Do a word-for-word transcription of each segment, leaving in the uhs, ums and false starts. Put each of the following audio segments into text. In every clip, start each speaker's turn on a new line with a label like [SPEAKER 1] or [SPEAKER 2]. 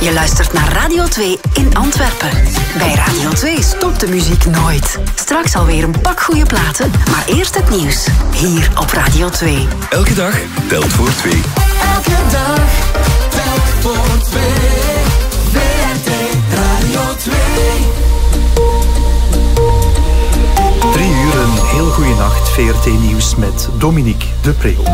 [SPEAKER 1] Je luistert naar Radio twee in Antwerpen. Bij Radio twee stopt de muziek nooit. Straks alweer een pak goede platen, maar eerst het nieuws. Hier op Radio twee.
[SPEAKER 2] Elke dag telt voor twee.
[SPEAKER 3] Elke dag telt voor twee. V R T Radio twee.
[SPEAKER 4] Drie uur, een heel goede nacht. V R T-nieuws met Dominique de Preeuw.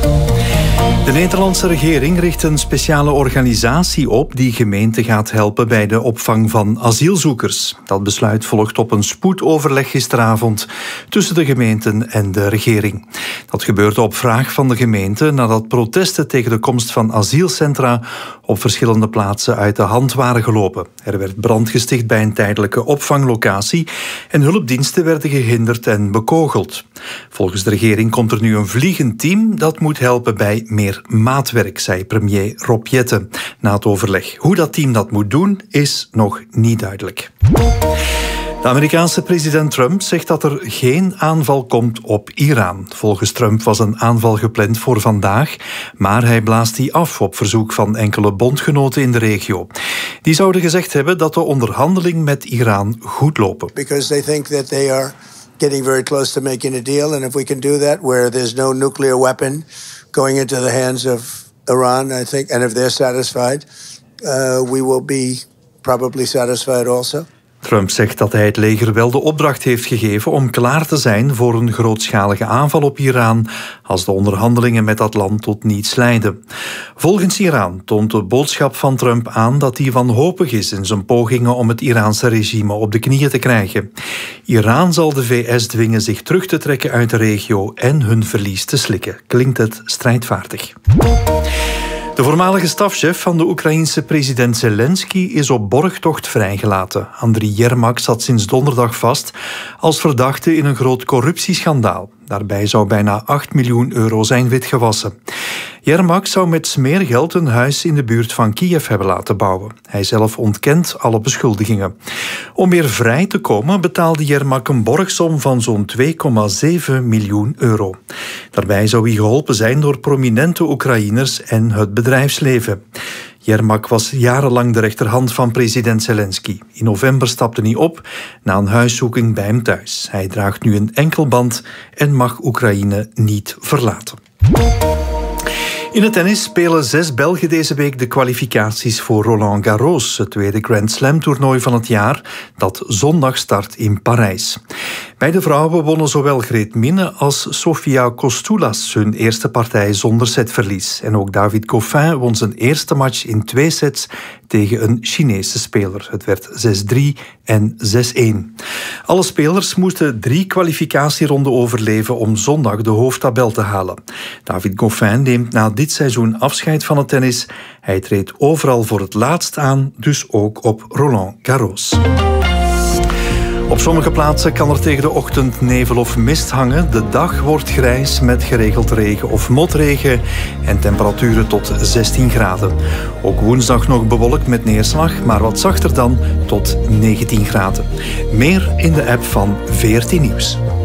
[SPEAKER 4] De Nederlandse regering richt een speciale organisatie op die gemeenten gaat helpen bij de opvang van asielzoekers. Dat besluit volgt op een spoedoverleg gisteravond tussen de gemeenten en de regering. Dat gebeurde op vraag van de gemeente nadat protesten tegen de komst van asielcentra op verschillende plaatsen uit de hand waren gelopen. Er werd brand gesticht bij een tijdelijke opvanglocatie en hulpdiensten werden gehinderd en bekogeld. Volgens de regering komt er nu een vliegend team dat moet helpen bij meer maatwerk, zei premier Rob Jetten na het overleg. Hoe dat team dat moet doen, is nog niet duidelijk. De Amerikaanse president Trump zegt dat er geen aanval komt op Iran. Volgens Trump was een aanval gepland voor vandaag, maar hij blaast die af op verzoek van enkele bondgenoten in de regio. Die zouden gezegd hebben dat de onderhandelingen met Iran goed lopen.
[SPEAKER 5] Because they think that they are getting very close to making a deal, and if we can do that where there's no nuclear weapon going into the hands of Iran, I think, and if they're satisfied, uh, we will be probably satisfied also.
[SPEAKER 4] Trump zegt dat hij het leger wel de opdracht heeft gegeven om klaar te zijn voor een grootschalige aanval op Iran als de onderhandelingen met dat land tot niets leiden. Volgens Iran toont de boodschap van Trump aan dat hij wanhopig is in zijn pogingen om het Iraanse regime op de knieën te krijgen. Iran zal de V S dwingen zich terug te trekken uit de regio en hun verlies te slikken. Klinkt het strijdvaardig. De voormalige stafchef van de Oekraïense president Zelensky is op borgtocht vrijgelaten. Andriy Yermak zat sinds donderdag vast als verdachte in een groot corruptieschandaal. Daarbij zou bijna acht miljoen euro zijn witgewassen. Yermak zou met smeergeld een huis in de buurt van Kiev hebben laten bouwen. Hij zelf ontkent alle beschuldigingen. Om weer vrij te komen betaalde Yermak een borgsom van zo'n twee komma zeven miljoen euro. Daarbij zou hij geholpen zijn door prominente Oekraïners en het bedrijfsleven. Yermak was jarenlang de rechterhand van president Zelensky. In november stapte hij op na een huiszoeking bij hem thuis. Hij draagt nu een enkelband en mag Oekraïne niet verlaten. In het tennis spelen zes Belgen deze week de kwalificaties voor Roland Garros, het tweede Grand Slam-toernooi van het jaar, dat zondag start in Parijs. Bij de vrouwen wonnen zowel Greet Minne als Sofia Kostoulas hun eerste partij zonder setverlies. En ook David Goffin won zijn eerste match in twee sets tegen een Chinese speler. Het werd zes drie en zes een. Alle spelers moesten drie kwalificatieronden overleven om zondag de hoofdtabel te halen. David Goffin neemt na dit seizoen afscheid van het tennis. Hij treedt overal voor het laatst aan, dus ook op Roland Garros. Op sommige plaatsen kan er tegen de ochtend nevel of mist hangen. De dag wordt grijs met geregeld regen of motregen en temperaturen tot zestien graden. Ook woensdag nog bewolkt met neerslag, maar wat zachter dan tot negentien graden. Meer in de app van V R T Nieuws.